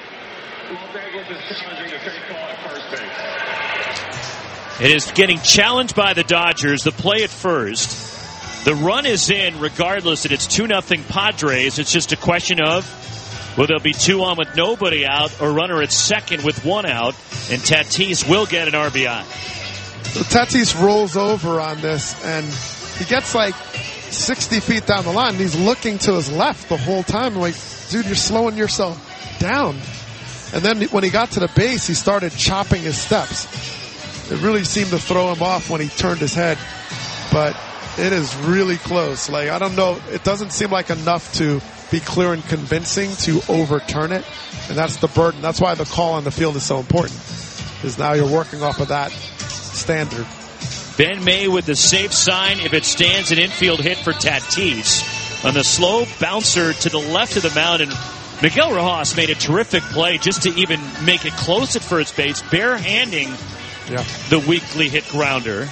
It is getting challenged by the Dodgers. The play at first. The run is in regardless that it's two nothing Padres. It's just a question of will there be two on with nobody out or runner at second with one out, and Tatis will get an R B I. So Tatis rolls over on this, and he gets like sixty feet down the line, and he's looking to his left the whole time. I'm like, dude, you're slowing yourself down. And then when he got to the base, he started chopping his steps. It really seemed to throw him off when he turned his head, but it is really close. Like, I don't know, it doesn't seem like enough to be clear and convincing to overturn it, and that's the burden. That's why the call on the field is so important, because now you're working off of that standard. Ben May with the safe sign if it stands, an infield hit for Tatis. On the slow bouncer to the left of the mound, and Miguel Rojas made a terrific play just to even make it close at first base, barehanding yeah. the weakly hit grounder.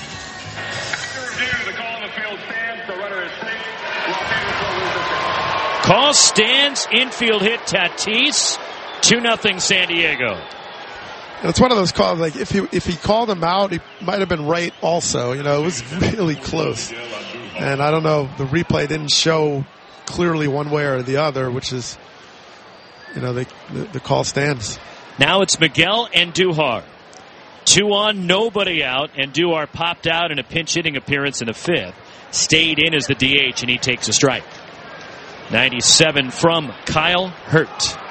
Call stands, infield hit Tatis, two nothing San Diego. And it's one of those calls, like, if he, if he called him out, he might have been right also. You know, it was really close. And I don't know, the replay didn't show clearly one way or the other, which is, you know, the, the, the call stands. Now it's Miguel Andujar. Two on, nobody out. Andujar popped out in a pinch hitting appearance in the fifth. Stayed in as the D H, and he takes a strike. ninety-seven from Kyle Hurt.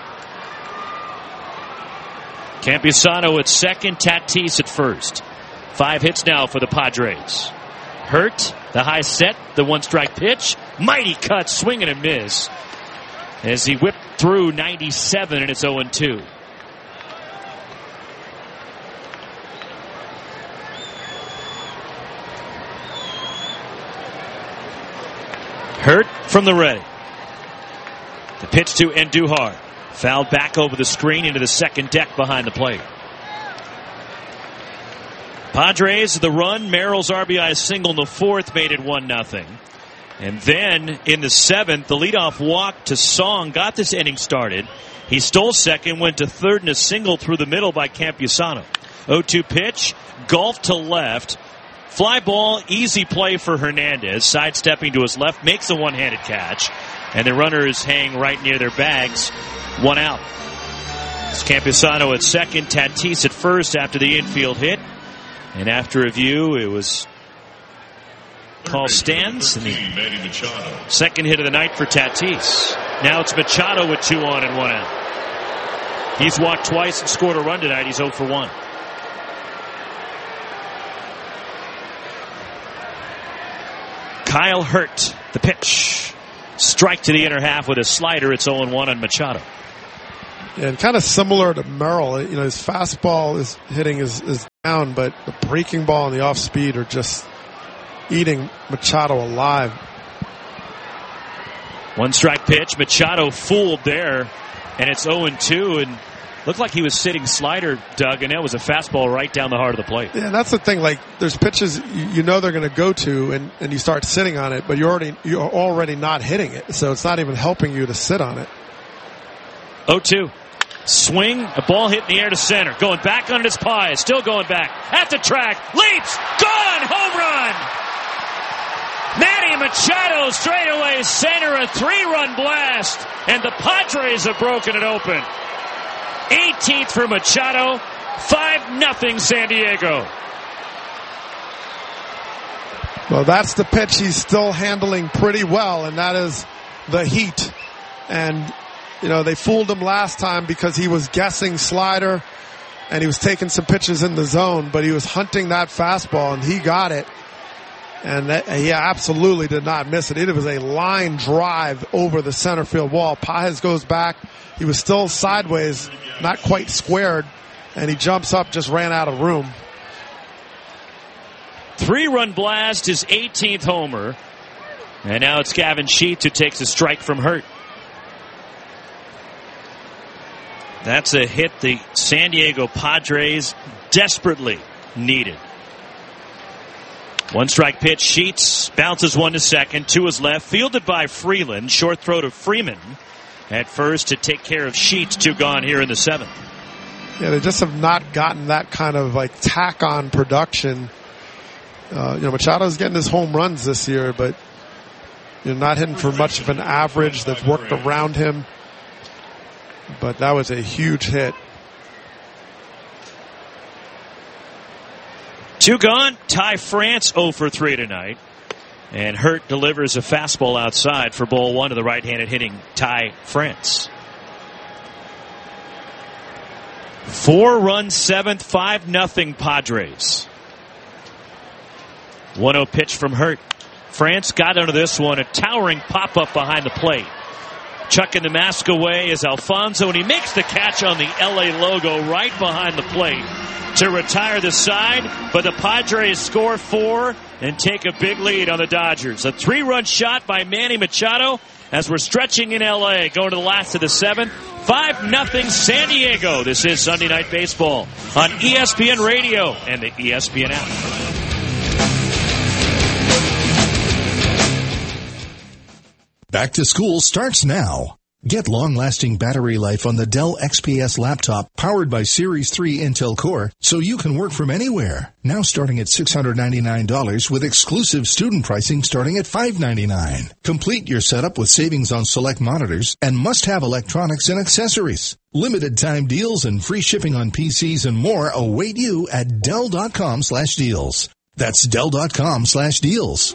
Campusano at second, Tatis at first. Five hits now for the Padres. Hurt, the high set, the one strike pitch. Mighty cut, swing and a miss. As he whipped through ninety-seven, and it's oh and two. Hurt from the ready. The pitch to Andujar. Fouled back over the screen into the second deck behind the plate. Padres, the run. Merrill's R B I single in the fourth made it one nothing. And then in the seventh, the leadoff walk to Song got this inning started. He stole second, went to third, and a single through the middle by Campusano. oh two pitch, golf to left. Fly ball, easy play for Hernandez. Sidestepping to his left, makes a one-handed catch. And the runners hang right near their bags. One out. It's Campusano at second, Tatis at first after the infield hit. And after review, it was call stands. And the second hit of the night for Tatis. Now it's Machado with two on and one out. He's walked twice and scored a run tonight. He's oh for one. Kyle Hurt, the pitch. strike to the inner half with a slider. It's oh and one on Machado. And kind of similar to Merrill, you know, his fastball is hitting is, is down, but the breaking ball and the off speed are just eating Machado alive. One strike pitch. Machado fooled there, and it's oh and two, and looked like he was sitting slider, Doug, and that was a fastball right down the heart of the plate. Yeah, that's the thing. Like, there's pitches you, you know they're going to go to, and, and you start sitting on it, but you're already you're already not hitting it, so it's not even helping you to sit on it. oh two. Swing, a ball hit in the air to center. Going back on his pie. Still going back. At the track. Leaps. Gone. Home run. Manny Machado straightaway center. A three-run blast. And the Padres have broken it open. eighteenth for Machado. five nothing San Diego. Well, that's the pitch he's still handling pretty well, and that is the heat. And you know, they fooled him last time because he was guessing slider and he was taking some pitches in the zone, but he was hunting that fastball and he got it. And that, he absolutely did not miss it. It was a line drive over the center field wall. Pages goes back. He was still sideways, not quite squared, and he jumps up, just ran out of room. Three-run blast, his eighteenth homer. And now it's Gavin Sheets who takes a strike from Hurt. That's a hit the San Diego Padres desperately needed. One strike pitch. Sheets bounces one to second. Two is left. Fielded by Freeland. Short throw to Freeman at first to take care of Sheets. Two gone here in the seventh. Yeah, they just have not gotten that kind of like tack on production. Uh, you know, Machado's getting his home runs this year, but you're not hitting for much of an average. They've worked around him. But that was a huge hit. Two gone. Ty France oh for three tonight. And Hurt delivers a fastball outside for ball one to the right-handed hitting Ty France. Four-run seventh, five nothing Padres. one oh pitch from Hurt. France got under this one. A towering pop-up behind the plate. Chucking the mask away is Alfonso, and he makes the catch on the L A logo right behind the plate to retire the side. But the Padres score four and take a big lead on the Dodgers. A three-run shot by Manny Machado as we're stretching in L A, going to the last of the seventh. five nothing San Diego. This is Sunday Night Baseball on E S P N Radio and the E S P N app. Back to school starts now. Get long-lasting battery life on the Dell X P S laptop powered by Series three Intel Core so you can work from anywhere. Now starting at six hundred ninety-nine dollars with exclusive student pricing starting at five hundred ninety-nine dollars. Complete your setup with savings on select monitors and must-have electronics and accessories. Limited time deals and free shipping on P Cs and more await you at Dell.com slash deals. That's Dell.com slash deals.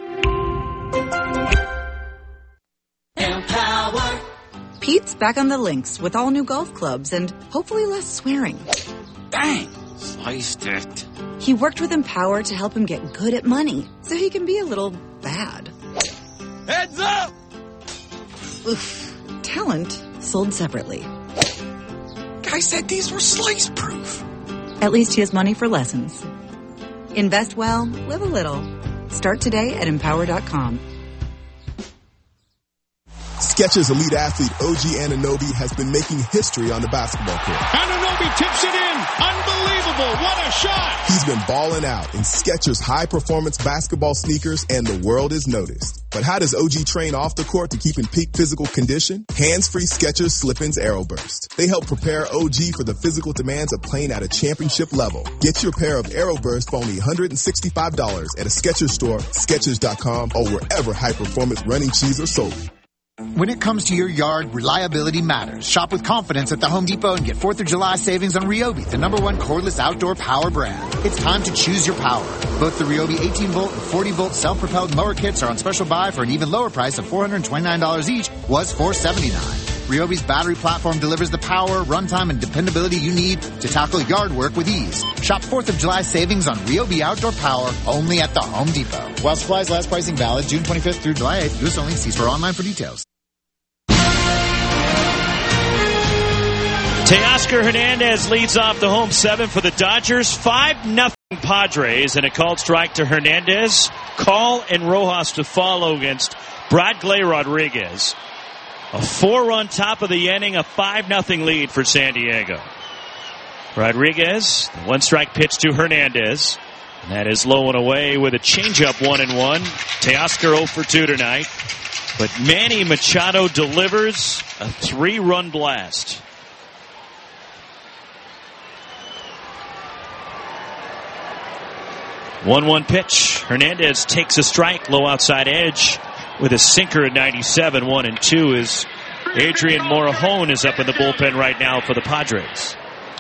Empower. Pete's back on the links with all new golf clubs and hopefully less swearing. Dang, sliced it. He worked with Empower to help him get good at money so he can be a little bad. Heads up! Oof. Talent sold separately. Guy said these were slice proof. At least he has money for lessons. Invest well, live a little. Start today at empower dot com. Skechers elite athlete O G Anunoby has been making history on the basketball court. Anunoby tips it in. Unbelievable. What a shot. He's been balling out in Skechers high-performance basketball sneakers, and the world has noticed. But how does O G train off the court to keep in peak physical condition? Hands-free Skechers Slip-ins Aeroburst. They help prepare O G for the physical demands of playing at a championship level. Get your pair of Aeroburst for only one hundred sixty-five dollars at a Skechers store, Skechers dot com, or wherever high-performance running shoes are sold. When it comes to your yard, reliability matters. Shop with confidence at the Home Depot and get fourth of July savings on Ryobi, the number one cordless outdoor power brand. It's time to choose your power. Both the Ryobi eighteen volt and forty volt self-propelled mower kits are on special buy for an even lower price of four hundred twenty-nine dollars each, was four hundred seventy-nine dollars. Ryobi's battery platform delivers the power, runtime, and dependability you need to tackle yard work with ease. Shop fourth of July savings on Ryobi outdoor power only at the Home Depot. While supplies last, pricing valid June twenty-fifth through July eighth. U S only. See store online for details. Teoscar Hernandez leads off the home seven for the Dodgers. five nothing Padres, and a called strike to Hernandez. Call and Rojas to follow against Bradley Rodriguez. A four-run top of the inning, a five nothing lead for San Diego. Rodriguez, one strike pitch to Hernandez. And that is low and away with a changeup, one and one. Teoscar oh for two tonight. But Manny Machado delivers a three-run blast. one one pitch. Hernandez takes a strike, low outside edge with a sinker at ninety-seven. One and two is Adrian Morejon is up in the bullpen right now for the Padres.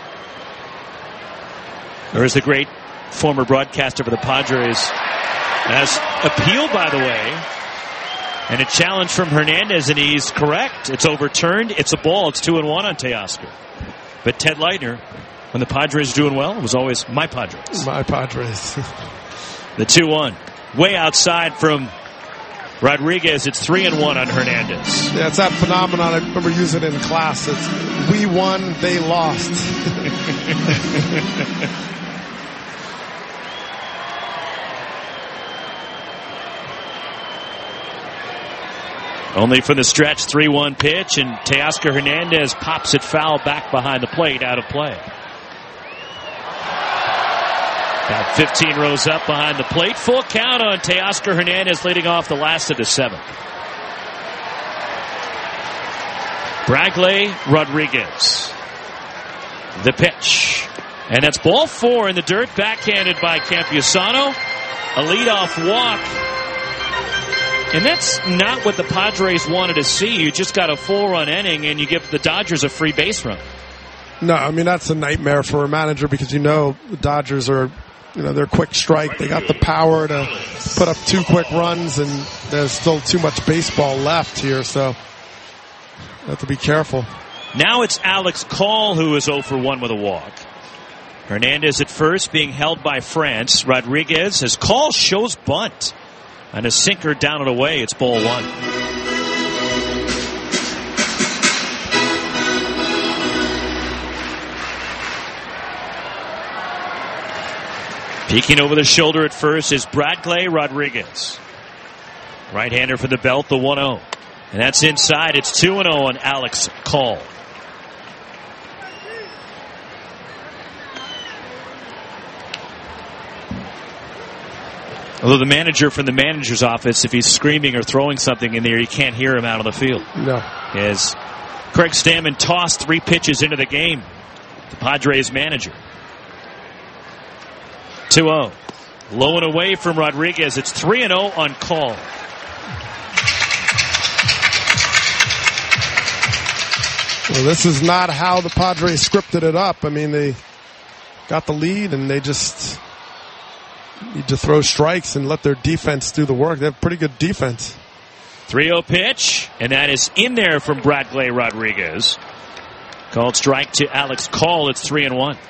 There is the great former broadcaster for the Padres has appeal, by the way, and a challenge from Hernandez, and he's correct. It's overturned. It's a ball. It's two and one on Teoscar. But Ted Leitner, when the Padres are doing well, it was always my Padres. My Padres. The two one. Way outside from Rodriguez. It's three and one on Hernandez. Yeah, it's that phenomenon. I remember using it in class. It's we won, they lost. Only from the stretch, three one pitch, and Teoscar Hernandez pops it foul back behind the plate, out of play. About fifteen rows up behind the plate. Full count on Teoscar Hernandez leading off the last of the seventh. Bradley Rodriguez. The pitch. And that's ball four in the dirt, backhanded by Campusano. A leadoff walk. And that's not what the Padres wanted to see. You just got a four-run inning, and you give the Dodgers a free base run. No, I mean, that's a nightmare for a manager because you know the Dodgers are, you know, they're quick strike. They got the power to put up two quick runs, and there's still too much baseball left here, so you have to be careful. Now it's Alex Call who is oh for one with a walk. Hernandez at first being held by France. Rodriguez, as Call shows bunt. And a sinker down and away. It's ball one. Peeking over the shoulder at first is Bradley Rodriguez. Right-hander for the belt, the one oh. And that's inside. It's two and oh on Alex Call. Although the manager from the manager's office, if he's screaming or throwing something in there, you can't hear him out on the field. No. As Craig Stammen tossed three pitches into the game. The Padres manager. two oh. Low and away from Rodriguez. It's three and oh on Call. Well, this is not how the Padres scripted it up. I mean, they got the lead and they just need to throw strikes and let their defense do the work. They have pretty good defense. three oh pitch, and that is in there from Bradley Rodriguez. Called strike to Alex Call. It's three and one.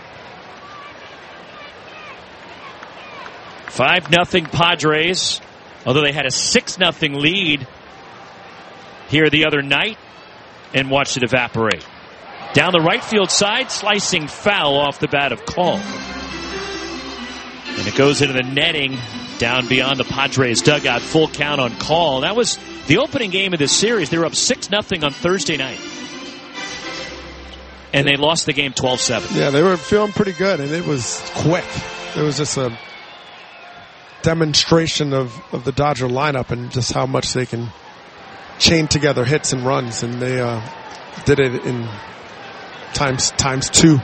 five nothing Padres, although they had a six nothing lead here the other night and watched it evaporate. Down the right field side, slicing foul off the bat of Call. And it goes into the netting down beyond the Padres dugout. Full count on Call. That was the opening game of this series. They were up six nothing on Thursday night. And they lost the game twelve seven. Yeah, they were feeling pretty good, and it was quick. It was just a demonstration of, of the Dodger lineup and just how much they can chain together hits and runs. And they uh, did it in times times two.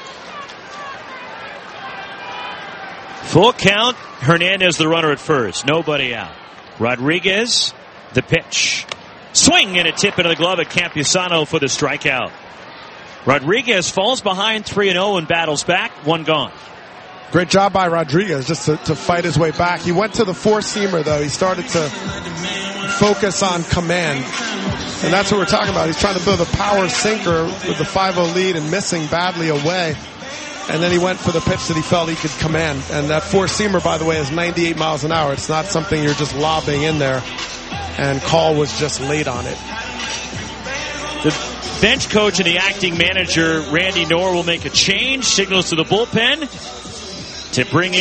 Full count. Hernandez the runner at first. Nobody out. Rodriguez, the pitch. Swing and a tip into the glove at Campusano for the strikeout. Rodriguez falls behind three and oh and battles back. One gone. Great job by Rodriguez just to, to fight his way back. He went to the four-seamer, though. He started to focus on command. And that's what we're talking about. He's trying to build a power sinker with the five oh lead and missing badly away. And then he went for the pitch that he felt he could command. And that four-seamer, by the way, is ninety-eight miles an hour. It's not something you're just lobbing in there. And Call was just late on it. The bench coach and the acting manager, Randy Knorr, will make a change. Signals to the bullpen to bring in